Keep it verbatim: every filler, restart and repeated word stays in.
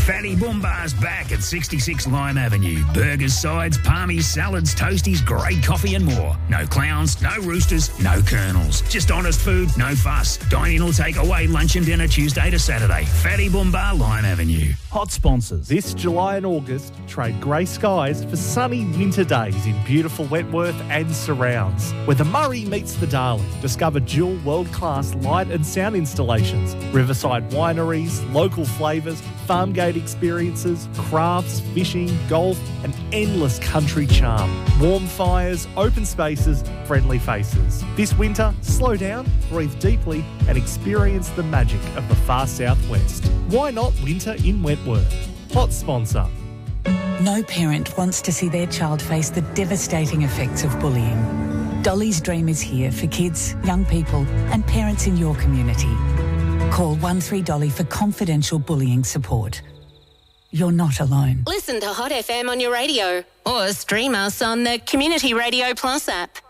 Fatty Boomba's back at sixty-six Lime Avenue. Burgers, sides, palmies, salads, toasties, great coffee and more. No clowns, no roosters, no colonels. Just honest food, no fuss. Dine in or take away lunch and dinner Tuesday to Saturday. Fatty Boomba, Lime Avenue. Hot sponsors. This July and August, trade grey skies for sunny winter days in beautiful Wentworth and surrounds. Where the Murray meets the Darling. Discover dual world-class light and sound installations, riverside wineries, local flavours, farm gate experiences, crafts, fishing, golf, and endless country charm. Warm fires, open spaces, friendly faces. This winter, slow down, breathe deeply, and experience the magic of the far southwest. Why not winter in Wentworth? Hot sponsor. No parent wants to see their child face the devastating effects of bullying. Dolly's Dream is here for kids, young people, and parents in your community. Call one three Dolly for confidential bullying support. You're not alone. Listen to Hot F M on your radio or stream us on the Community Radio Plus app.